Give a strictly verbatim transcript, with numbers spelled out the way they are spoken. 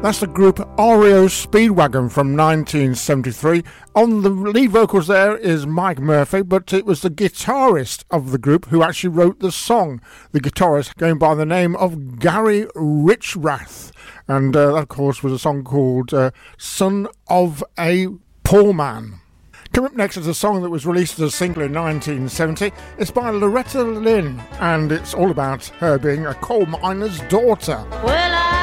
That's the group R E O Speedwagon from nineteen seventy-three. On the lead vocals there is Mike Murphy, but it was the guitarist of the group who actually wrote the song. The guitarist going by the name of Gary Richrath. And uh, that, of course, was a song called uh, Son of a Poor Man. Coming up next is a song that was released as a single in nineteen seventy. It's by Loretta Lynn, and it's all about her being a coal miner's daughter. Well, I